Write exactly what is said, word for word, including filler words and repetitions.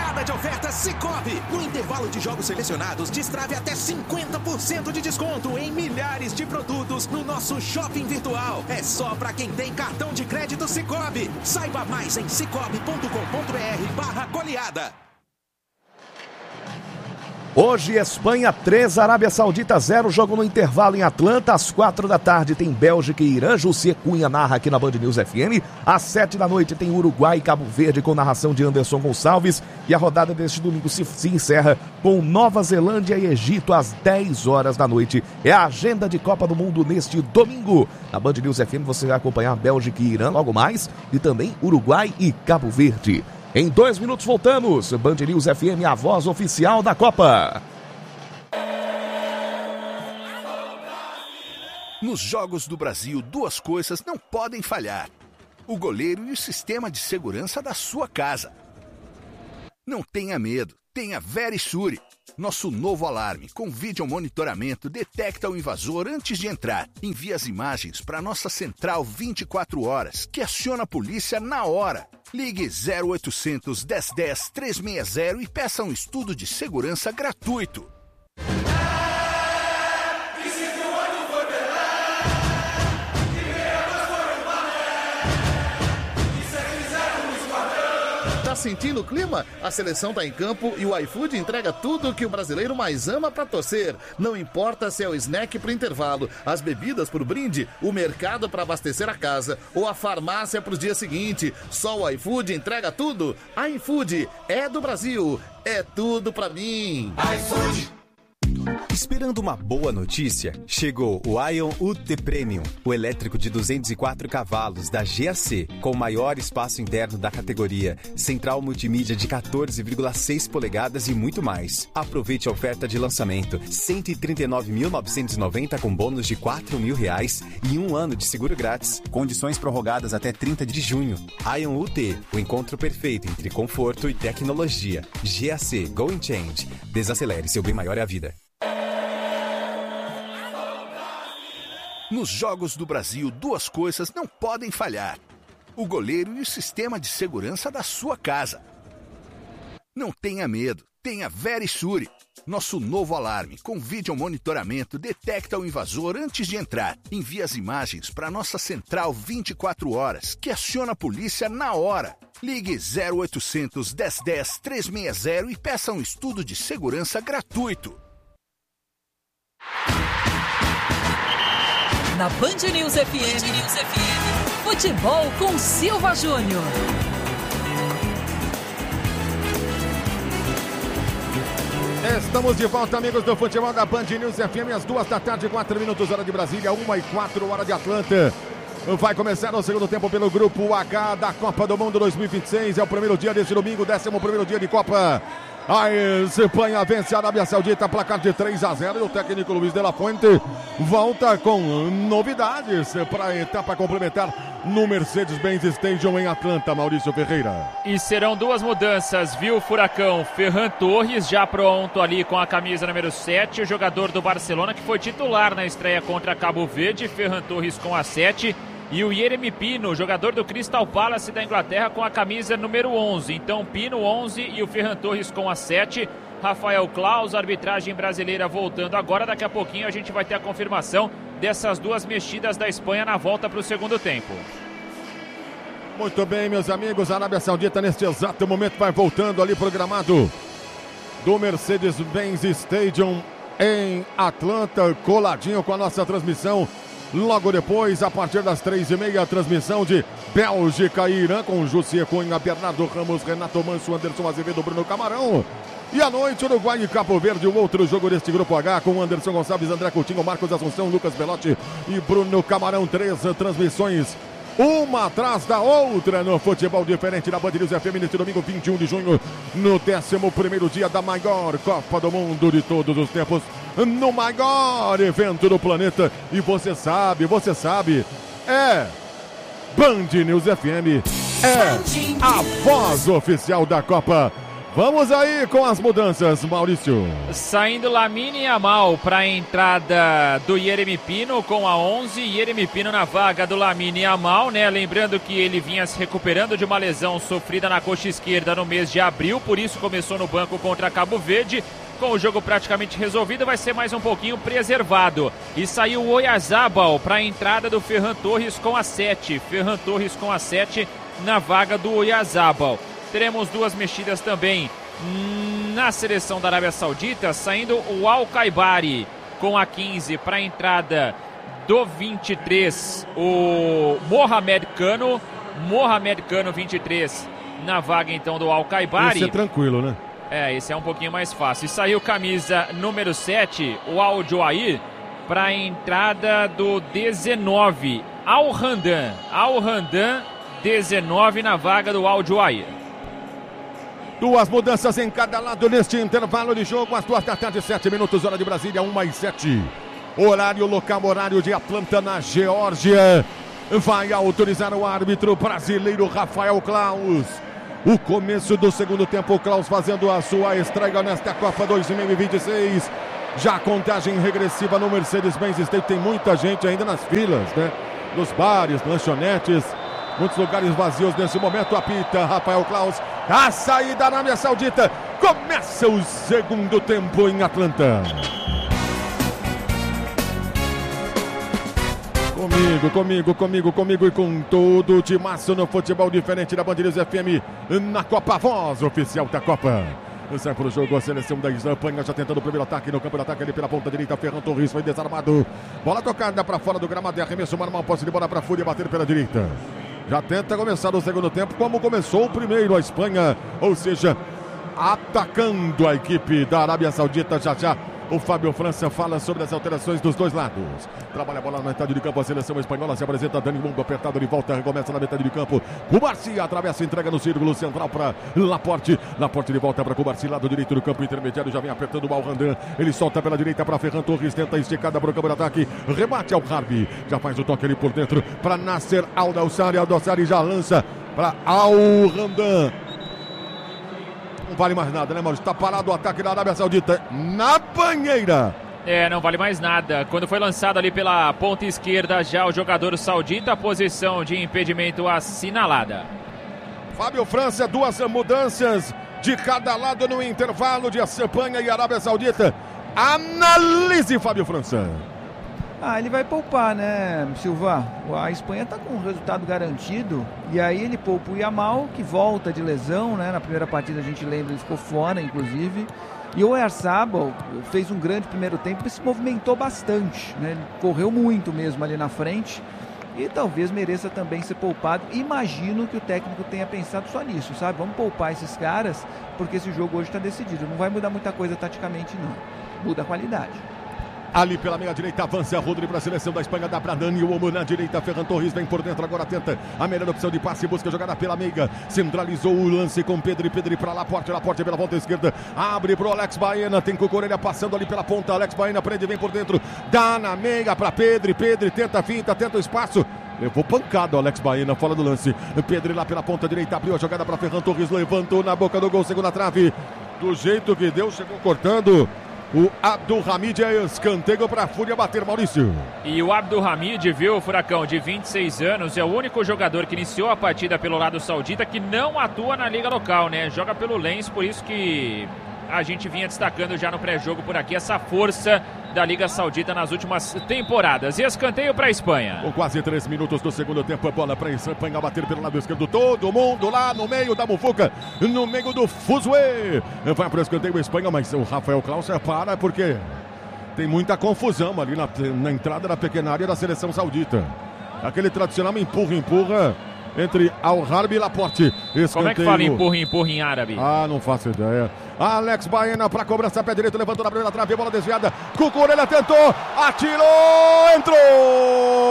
Goleada de ofertas Sicoob. No intervalo de jogos selecionados, destrave até cinquenta por cento de desconto em milhares de produtos no nosso shopping virtual. É só para quem tem cartão de crédito Sicoob. Saiba mais em cicobi ponto com ponto br barra goleada. Hoje, Espanha três, Arábia Saudita zero, jogo no intervalo em Atlanta. Às quatro da tarde tem Bélgica e Irã. José Cunha narra aqui na Band News F M. Às sete da noite tem Uruguai e Cabo Verde com narração de Anderson Gonçalves. E a rodada deste domingo se, se encerra com Nova Zelândia e Egito às dez horas da noite. É a agenda de Copa do Mundo neste domingo. Na Band News F M você vai acompanhar Bélgica e Irã logo mais. E também Uruguai e Cabo Verde. Em dois minutos voltamos. Band News F M, a voz oficial da Copa. Nos Jogos do Brasil, duas coisas não podem falhar: o goleiro e o sistema de segurança da sua casa. Não tenha medo, tenha Verisure. Nosso novo alarme com vídeo monitoramento detecta o invasor antes de entrar. Envia as imagens para nossa central vinte e quatro horas, que aciona a polícia na hora. Ligue zero oitocentos, dez dez, trezentos e sessenta e peça um estudo de segurança gratuito. Tá sentindo o clima? A seleção tá em campo e o iFood entrega tudo que o brasileiro mais ama pra torcer. Não importa se é o snack pro intervalo, as bebidas pro brinde, o mercado pra abastecer a casa ou a farmácia pro dia seguinte. Só o iFood entrega tudo. iFood é do Brasil. É tudo pra mim. iFood. Esperando uma boa notícia? Chegou o Ion U T Premium, o elétrico de duzentos e quatro cavalos da G A C, com o maior espaço interno da categoria, central multimídia de quatorze vírgula seis polegadas e muito mais. Aproveite a oferta de lançamento, cento e trinta e nove mil novecentos e noventa com bônus de quatro mil reais e um ano de seguro grátis. Condições prorrogadas até trinta de junho. Ion U T, o encontro perfeito entre conforto e tecnologia. G A C Go and Change. Desacelere, seu bem maior é a vida. Nos Jogos do Brasil, duas coisas não podem falhar: o goleiro e o sistema de segurança da sua casa. Não tenha medo, tenha Verisure. Nosso novo alarme com vídeo monitoramento detecta o invasor antes de entrar. Envia as imagens para nossa central vinte e quatro horas, que aciona a polícia na hora. Ligue zero oitocentos, dez dez, trezentos e sessenta e peça um estudo de segurança gratuito. Na Band News F M, Band News F M, futebol com Silva Júnior. Estamos de volta, amigos do futebol da Band News F M, às duas da tarde, quatro minutos, hora de Brasília, uma e quatro, hora de Atlanta. Vai começar o segundo tempo pelo Grupo H da Copa do Mundo dois mil e vinte e seis. É o primeiro dia deste domingo, décimo primeiro dia de Copa. A Espanha vence a Arábia Saudita, placar de três a zero. E o técnico Luiz de la Fuente volta com novidades para a etapa complementar no Mercedes-Benz Stadium em Atlanta, Maurício Ferreira. E serão duas mudanças, viu, Furacão? Ferran Torres já pronto ali com a camisa número sete, o jogador do Barcelona que foi titular na estreia contra Cabo Verde. Ferran Torres com a sete. E o Yeremy Pino, jogador do Crystal Palace da Inglaterra, com a camisa número onze. Então, Pino onze e o Ferran Torres com a sete. Rafael Claus, arbitragem brasileira voltando agora. Daqui a pouquinho a gente vai ter a confirmação dessas duas mexidas da Espanha na volta para o segundo tempo. Muito bem, meus amigos. A Arábia Saudita, neste exato momento, vai voltando ali programado do Mercedes-Benz Stadium em Atlanta, coladinho com a nossa transmissão. Logo depois, a partir das três e meia, a transmissão de Bélgica e Irã com José Cunha, Bernardo Ramos, Renato Manso, Anderson Azevedo, Bruno Camarão. E à noite, Uruguai e Cabo Verde, o outro jogo deste Grupo H com Anderson Gonçalves, André Coutinho, Marcos Assunção, Lucas Belotti e Bruno Camarão. Três transmissões, uma atrás da outra no futebol diferente da Band News F M neste domingo, vinte e um de junho, no décimo primeiro dia da maior Copa do Mundo de todos os tempos, no maior evento do planeta. E você sabe, você sabe, é Band News F M, é a voz oficial da Copa. Vamos aí com as mudanças, Maurício. Saindo Lamine Yamal para a entrada do Yeremy Pino com a onze. Yeremy Pino na vaga do Lamine Yamal, né? Lembrando que ele vinha se recuperando de uma lesão sofrida na coxa esquerda no mês de abril, por isso começou no banco contra Cabo Verde. Com o jogo praticamente resolvido, vai ser mais um pouquinho preservado. E saiu o Oyarzabal para a entrada do Ferran Torres com a sete. Ferran Torres com a sete na vaga do Oyarzabal. Teremos duas mexidas também na seleção da Arábia Saudita, saindo o Al-Kaibari com a quinze para a entrada do vinte e três, o Mohamed Kano. Mohamed Kano vinte e três na vaga então do Al-Kaibari. Esse é tranquilo, né? É, esse é um pouquinho mais fácil. E saiu camisa número sete, o Al-Joair, para a entrada do dezenove, Al-Randan. Al-Randan, dezenove na vaga do Al-Joair. Duas mudanças em cada lado neste intervalo de jogo. Às duas da tarde, sete minutos, hora de Brasília, um mais sete. Horário local, horário de Atlanta, na Geórgia. Vai autorizar o árbitro brasileiro Rafael Claus. O começo do segundo tempo, o Claus fazendo a sua estreia nesta Copa dois mil e vinte e seis. Já a contagem regressiva no Mercedes-Benz Stadium. Tem muita gente ainda nas filas, né? Nos bares, lanchonetes. Muitos lugares vazios nesse momento. Apita Rafael Claus. A saída da Arábia Saudita. Começa o segundo tempo em Atlanta. Comigo, comigo, comigo, comigo e com todo o timaço no futebol diferente da Band News F M na Copa, voz oficial da Copa. Sai para o jogo a seleção da Espanha, já tentando o primeiro ataque no campo de ataque ali pela ponta direita. Ferran Torres foi desarmado. Bola tocada para fora do gramado e arremesso normal. Posse de bola para Fúria bater pela direita. Já tenta começar o segundo tempo como começou o primeiro a Espanha, ou seja, atacando a equipe da Arábia Saudita. Já já o Fábio França fala sobre as alterações dos dois lados. Trabalha a bola na metade de campo, a seleção espanhola se apresenta. Dani Mundo apertado de volta, recomeça na metade de campo. Cubarci atravessa, entrega no círculo central para Laporte. Laporte de volta para Cubarci, lado direito do campo intermediário, já vem apertando o Al-Randan. Ele solta pela direita para Ferran Torres, tenta esticada para o campo de ataque. Remate ao Harbi, já faz o toque ali por dentro para Nasser Al-Dossari. Al-Dossari já lança para Al-Randan. Não vale mais nada, né, Maurício? Está parado o ataque da Arábia Saudita na banheira. É, não vale mais nada. Quando foi lançado ali pela ponta esquerda já o jogador saudita, a posição de impedimento assinalada. Fábio França, duas mudanças de cada lado no intervalo de Espanha e Arábia Saudita. Analise, Fábio França. Ah, ele vai poupar, né, Silva? A Espanha está com um resultado garantido e aí ele poupa o Yamal, que volta de lesão, né? Na primeira partida a gente lembra, ele ficou fora, inclusive. E o Oyarzabal fez um grande primeiro tempo e se movimentou bastante, né? Ele correu muito mesmo ali na frente e talvez mereça também ser poupado. Imagino que o técnico tenha pensado só nisso, sabe? Vamos poupar esses caras porque esse jogo hoje está decidido. Não vai mudar muita coisa taticamente, não. Muda a qualidade. Ali pela meia direita avança Rodri para a seleção da Espanha, dá para Dani, o Omo na direita, Ferran Torres vem por dentro, agora tenta a melhor opção de passe, busca jogada pela meiga, centralizou o lance com Pedri, Pedri para Laporte, Laporte pela volta esquerda, abre para o Alex Baena, tem Cucurella passando ali pela ponta, Alex Baena prende, vem por dentro, dá na meiga para Pedri, Pedri tenta a finta, tenta o espaço, levou pancado Alex Baena fora do lance, Pedri lá pela ponta direita, abriu a jogada para Ferran Torres, levantou na boca do gol, segunda trave, do jeito que deu, chegou cortando. O Abdulhamid é escanteio para a Fúria bater, Maurício. E o Abdulhamid, viu, Furacão, de vinte e seis anos, é o único jogador que iniciou a partida pelo lado saudita que não atua na liga local, né? Joga pelo Lens, por isso que a gente vinha destacando já no pré-jogo por aqui essa força da Liga Saudita nas últimas temporadas. E escanteio para a Espanha. Com quase três minutos do segundo tempo, a bola para a Espanha bater pelo lado esquerdo. Todo mundo lá no meio da mufuca, no meio do fuzuê. Vai para o escanteio a Espanha, mas o Rafael Claus para porque tem muita confusão ali na, na entrada da pequena área da seleção saudita. Aquele tradicional empurra, empurra entre Al-Harbi e Laporte. Escanteio. Como é que fala empurra, empurra em árabe? Ah, não faço ideia. Alex Baena para cobrança, pé direito, levantou na primeira trave, bola desviada. Cucurella tentou, atirou, entrou!